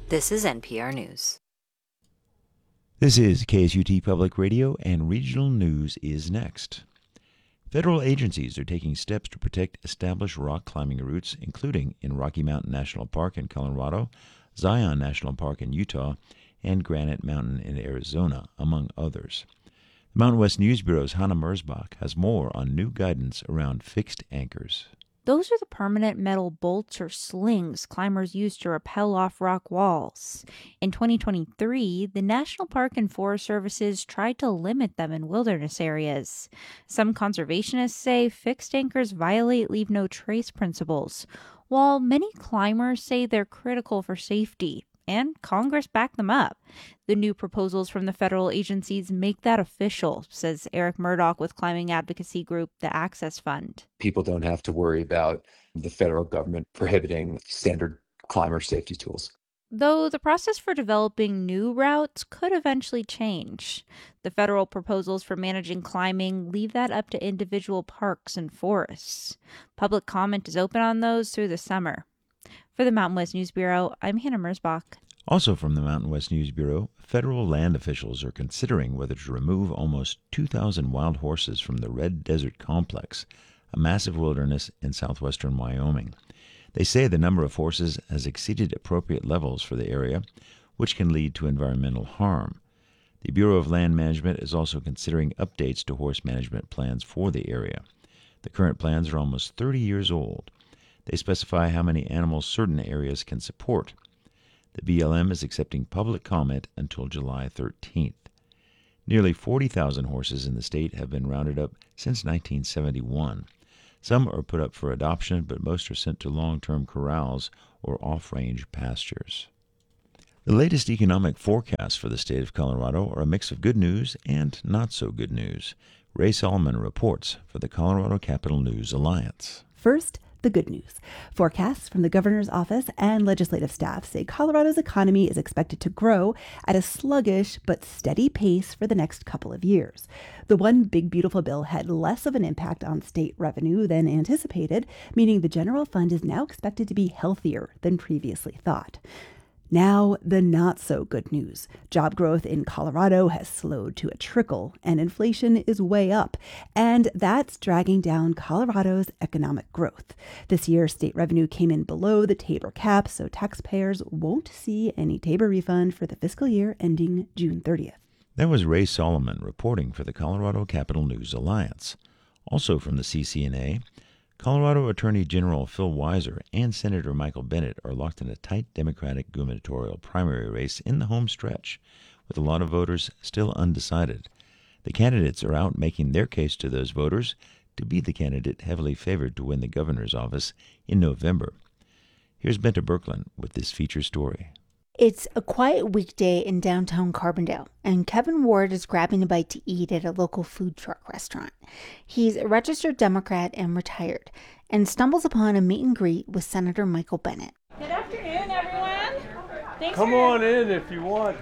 This is NPR News. This is KSUT Public Radio, and regional news is next. Federal agencies are taking steps to protect established rock climbing routes, including in Rocky Mountain National Park in Colorado, Zion National Park in Utah, and Granite Mountain in Arizona, among others. The Mountain West News Bureau's Hannah Merzbach has more on new guidance around fixed anchors. Those are the permanent metal bolts or slings climbers use to rappel off rock walls. In 2023, the National Park and Forest Services tried to limit them in wilderness areas. Some conservationists say fixed anchors violate leave no trace principles, while many climbers say they're critical for safety. And Congress backed them up. The new proposals from the federal agencies make that official, says Eric Murdoch with climbing advocacy group The Access Fund. People don't have to worry about the federal government prohibiting standard climber safety tools. Though the process for developing new routes could eventually change. The federal proposals for managing climbing leave that up to individual parks and forests. Public comment is open on those through the summer. For the Mountain West News Bureau, I'm Hannah Merzbach. Also from the Mountain West News Bureau, federal land officials are considering whether to remove almost 2,000 wild horses from the Red Desert Complex, a massive wilderness in southwestern Wyoming. They say the number of horses has exceeded appropriate levels for the area, which can lead to environmental harm. The Bureau of Land Management is also considering updates to horse management plans for the area. The current plans are almost 30 years old. They specify how many animals certain areas can support. The BLM is accepting public comment until July 13th. Nearly 40,000 horses in the state have been rounded up since 1971. Some are put up for adoption, but most are sent to long-term corrals or off-range pastures. The latest economic forecasts for the state of Colorado are a mix of good news and not so good news. Ray Solomon reports for the Colorado Capital News Alliance. First, the good news. Forecasts from the governor's office and legislative staff say Colorado's economy is expected to grow at a sluggish but steady pace for the next couple of years. The One Big Beautiful Bill had less of an impact on state revenue than anticipated, meaning the general fund is now expected to be healthier than previously thought. Now, the not-so-good news. Job growth in Colorado has slowed to a trickle, and inflation is way up, and that's dragging down Colorado's economic growth. This year, state revenue came in below the Tabor cap, so taxpayers won't see any Tabor refund for the fiscal year ending June 30th. That was Ray Solomon reporting for the Colorado Capital News Alliance. Also from the CCNA, Colorado Attorney General Phil Weiser and Senator Michael Bennet are locked in a tight Democratic gubernatorial primary race in the home stretch, with a lot of voters still undecided. The candidates are out making their case to those voters to be the candidate heavily favored to win the governor's office in November. Here's Benta Berkland with this feature story. It's a quiet weekday in downtown Carbondale, and Kevin Ward is grabbing a bite to eat at a local food truck restaurant. He's a registered Democrat and retired, and stumbles upon a meet and greet with Senator Michael Bennet. Good afternoon, everyone. Thanks Come on in if you want.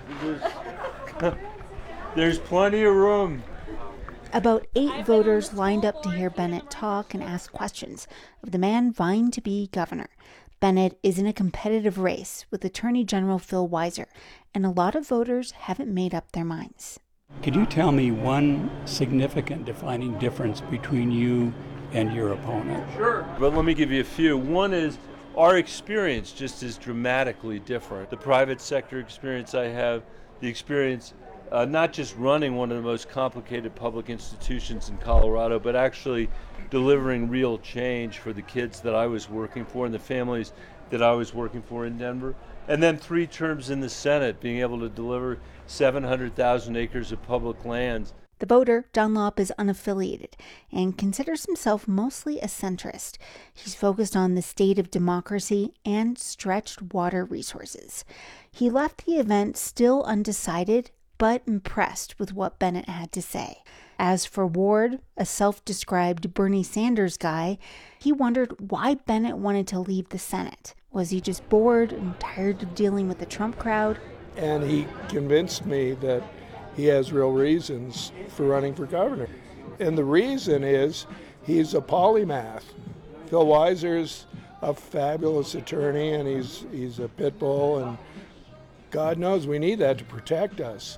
There's plenty of room. About 8 voters lined up to hear Bennet talk and ask questions of the man vying to be governor. Bennet is in a competitive race with Attorney General Phil Weiser, and a lot of voters haven't made up their minds. Could you tell me one significant defining difference between you and your opponent? Sure. But let me give you a few. One is our experience just is dramatically different. The private sector experience I have, the experience not just running one of the most complicated public institutions in Colorado, but actually delivering real change for the kids that I was working for and the families that I was working for in Denver. And then 3 terms in the Senate, being able to deliver 700,000 acres of public lands. The voter, Dunlop, is unaffiliated and considers himself mostly a centrist. He's focused on the state of democracy and stretched water resources. He left the event still undecided, but impressed with what Bennet had to say. As for Ward, a self-described Bernie Sanders guy, he wondered why Bennet wanted to leave the Senate. Was he just bored and tired of dealing with the Trump crowd? And he convinced me that he has real reasons for running for governor. And the reason is he's a polymath. Phil Weiser's a fabulous attorney, and he's a pit bull, and God knows we need that to protect us.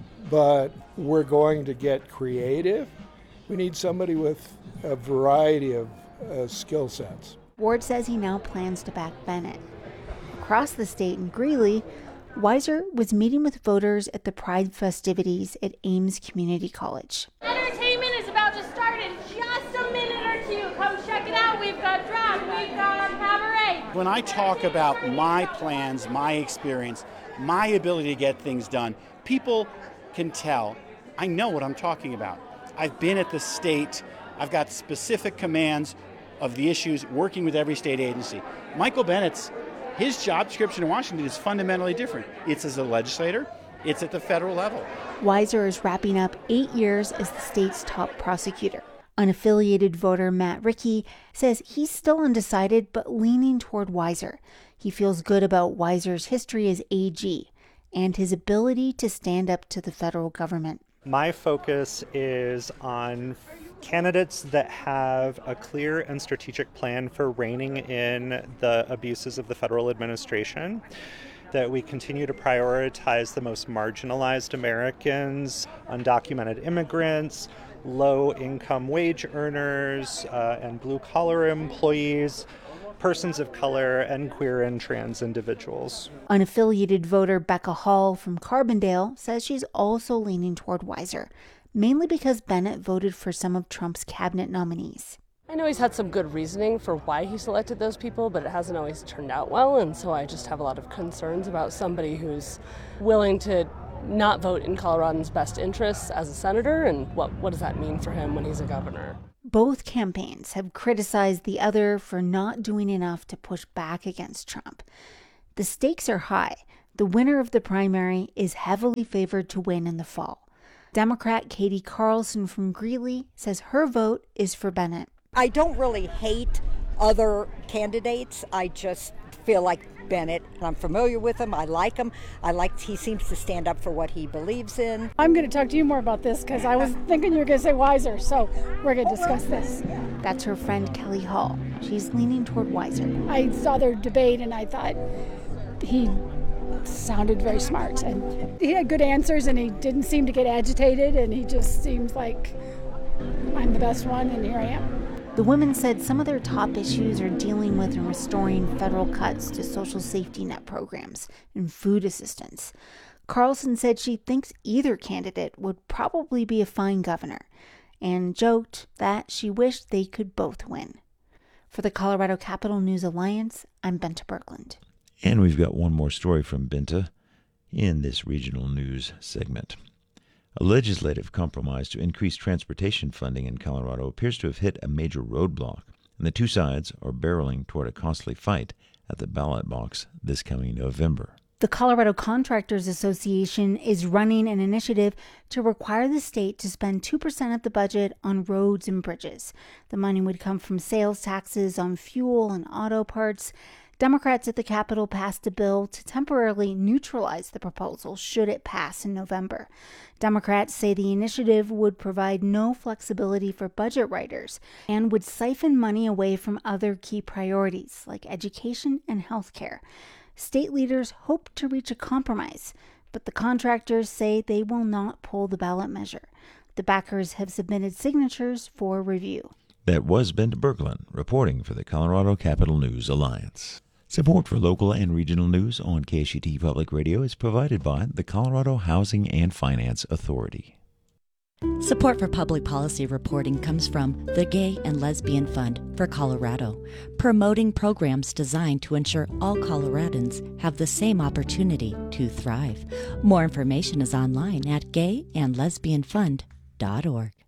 But we're going to get creative. We need somebody with a variety of skill sets. Ward says he now plans to back Bennett. Across the state in Greeley, Weiser was meeting with voters at the Pride festivities at Ames Community College. Entertainment is about to start in just a minute or two. Come check it out. We've got drag, we've got cabaret. When I talk about my plans, my experience, my ability to get things done, people can tell I know what I'm talking about. I've been at the state. I've got specific commands of the issues, working with every state agency. Michael Bennett's, his job description in Washington is fundamentally different. It's as a legislator, it's at the federal level. Weiser is wrapping up 8 years as the state's top prosecutor. Unaffiliated voter Matt Rickey says he's still undecided but leaning toward Weiser. He feels good about Weiser's history as AG and his ability to stand up to the federal government. My focus is on candidates that have a clear and strategic plan for reining in the abuses of the federal administration, that we continue to prioritize the most marginalized Americans, undocumented immigrants, low-income wage earners, and blue-collar employees, persons of color, and queer and trans individuals. Unaffiliated voter Becca Hall from Carbondale says she's also leaning toward Weiser, mainly because Bennett voted for some of Trump's cabinet nominees. I know he's had some good reasoning for why he selected those people, but it hasn't always turned out well, and so I just have a lot of concerns about somebody who's willing to not vote in Coloradans' best interests as a senator, and what does that mean for him when he's a governor? Both campaigns have criticized the other for not doing enough to push back against Trump. The stakes are high. The winner of the primary is heavily favored to win in the fall. Democrat Katie Carlson from Greeley says her vote is for Bennett. I don't really hate other candidates. I just feel like Bennett. I'm familiar with him. I like him. He seems to stand up for what he believes in. I'm going to talk to you more about this because I was thinking you were going to say Weiser, so we're going to discuss this. That's her friend Kelly Hall. She's leaning toward Weiser. I saw their debate and I thought he sounded very smart and he had good answers and he didn't seem to get agitated and he just seems like I'm the best one and here I am. The women said some of their top issues are dealing with and restoring federal cuts to social safety net programs and food assistance. Carlson said she thinks either candidate would probably be a fine governor and joked that she wished they could both win. For the Colorado Capital News Alliance, I'm Benta Berglund. And we've got one more story from Benta in this regional news segment. A legislative compromise to increase transportation funding in Colorado appears to have hit a major roadblock, and the two sides are barreling toward a costly fight at the ballot box this coming November. The Colorado Contractors Association is running an initiative to require the state to spend 2% of the budget on roads and bridges. The money would come from sales taxes on fuel and auto parts. Democrats at the Capitol passed a bill to temporarily neutralize the proposal should it pass in November. Democrats say the initiative would provide no flexibility for budget writers and would siphon money away from other key priorities like education and health care. State leaders hope to reach a compromise, but the contractors say they will not pull the ballot measure. The backers have submitted signatures for review. That was Benta Berglund reporting for the Colorado Capital News Alliance. Support for local and regional news on KSUT Public Radio is provided by the Colorado Housing and Finance Authority. Support for public policy reporting comes from the Gay and Lesbian Fund for Colorado, promoting programs designed to ensure all Coloradans have the same opportunity to thrive. More information is online at gayandlesbianfund.org.